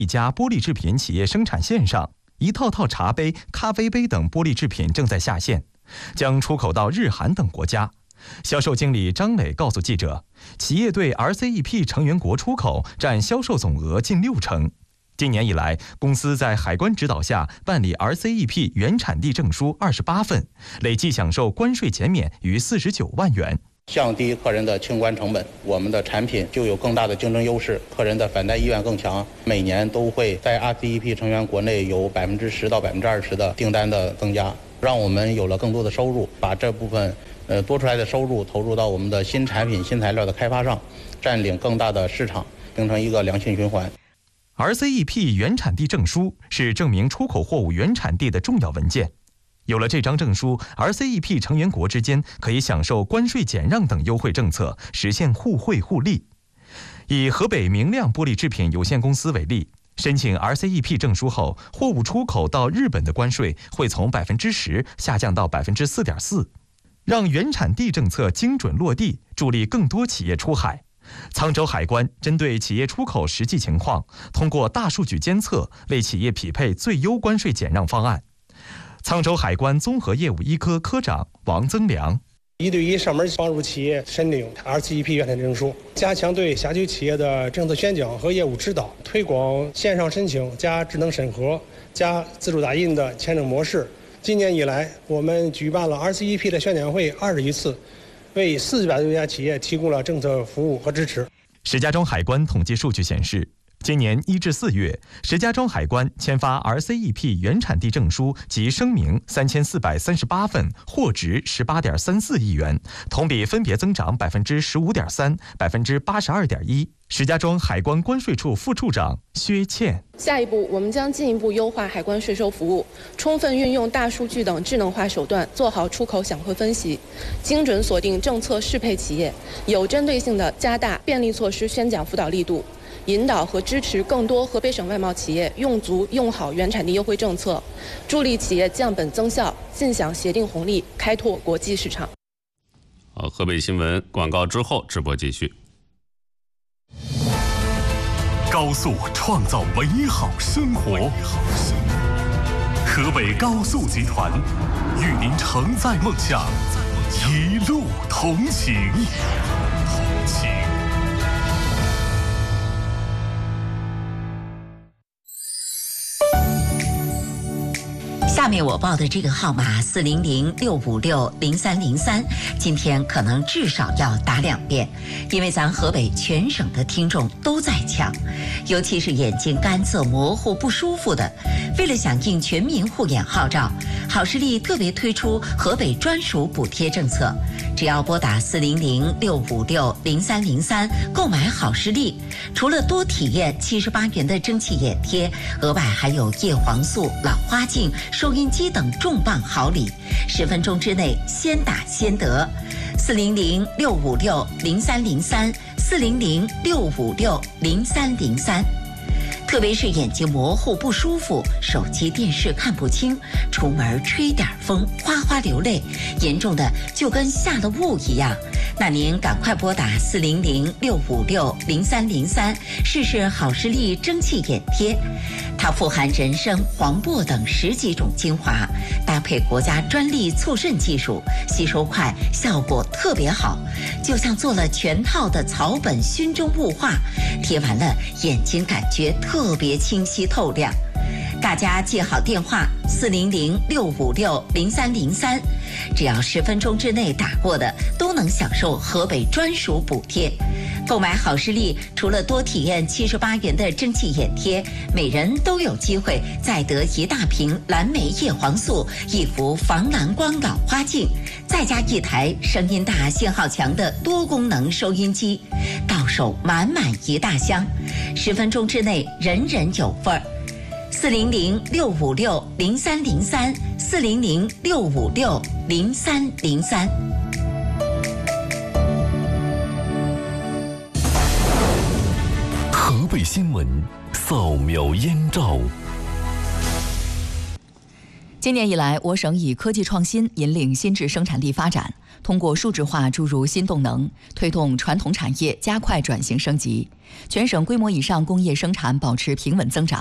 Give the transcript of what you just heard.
一家玻璃制品企业生产线上，一套套茶杯、咖啡杯等玻璃制品正在下线，将出口到日韩等国家。销售经理张磊告诉记者，企业对 RCEP 成员国出口占销售总额近60%。今年以来，公司在海关指导下办理 RCEP 原产地证书28份，累计享受关税减免逾49万元。 降低客人的清关成本，我们的产品就有更大的竞争优势，客人的返贷意愿更强。每年都会在 RCEP 成员国内有10%到20%的订单的增加，让我们有了更多的收入，把这部分多出来的收入投入到我们的新产品、新材料的开发上，占领更大的市场，形成一个良性循环。 RCEP 原产地证书是证明出口货物原产地的重要文件。有了这张证书 ，RCEP 成员国之间可以享受关税减让等优惠政策，实现互惠互利。以河北明亮玻璃制品有限公司为例，申请 RCEP 证书后，货物出口到日本的关税会从10%下降到4.4%，让原产地政策精准落地，助力更多企业出海。沧州海关针对企业出口实际情况，通过大数据监测，为企业匹配最优关税减让方案。沧州海关综合业务一科科长王增良 ：1对1上门帮助企业申领 RCEP 原产地证书，加强对下游企业的政策宣讲和业务指导，推广线上申请加智能审核加自助打印的签证模式。今年以来，我们举办了 RCEP 的宣讲会20余次，为400多家企业提供了政策服务和支持。 石家庄海关统计数据显示，今年1至4月，石家庄海关签发 RCEP 原产地证书及声明3438份，货值18.34亿元，同比分别增长15.3%、82.1%。石家庄海关关税处副处长薛倩： 下一步，我们将进一步优化海关税收服务，充分运用大数据等智能化手段，做好出口响应分析，精准锁定政策适配企业，有针对性地加大便利措施宣讲辅导力度，引导和支持更多河北省外贸企业用足用好原产地优惠政策，助力企业降本增效，尽享协定红利，开拓国际市场。 好，河北新闻广告之后直播继续。 高速创造美好生活，河北高速集团与您承载梦想，一路同行。 下面我报的这个号码400-656-0303，今天可能至少要打2遍，因为咱河北全省的听众都在抢，尤其是眼睛干涩、模糊、不舒服的。为了响应全民护眼号召，好视力特别推出河北专属补贴政策，只要拨打400-656-0303购买好视力，除了多体验78元的蒸汽眼贴，额外还有叶黄素、老花镜、收音机等重磅好礼，10分钟之内先打先得。400-656-0303 400-656-0303。特别是眼睛模糊不舒服，手机电视看不清，出门吹点风哗哗流泪，严重的就跟下了雾一样，那您赶快拨打400-656-0303试试好视力蒸汽眼贴。它富含人参、黄柏等10几种精华，搭配国家专利促渗技术，吸收快，效果特别好，就像做了全套的草本熏蒸雾化，贴完了眼睛感觉特别清晰透亮。大家记好电话400-656-0303，只要10分钟之内打过的都能享受河北专属补贴。购买好视力，除了多体验78元的蒸汽眼贴，每人都有机会再得1大瓶蓝莓叶黄素、1幅防蓝光老花镜，再加1台声音大、信号强的多功能收音机，到手满满1大箱，10分钟之内人人有份儿。400-656-0303 400-656-0303。 河北新闻扫描燕赵。 今年以来，我省以科技创新引领新质生产力发展，通过数字化注入新动能，推动传统产业加快转型升级，全省规模以上工业生产保持平稳增长。